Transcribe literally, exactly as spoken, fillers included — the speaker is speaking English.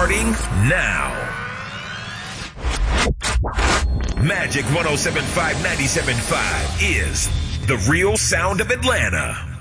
starting now. Magic one oh seven point five, ninety-seven point five is the real sound of Atlanta.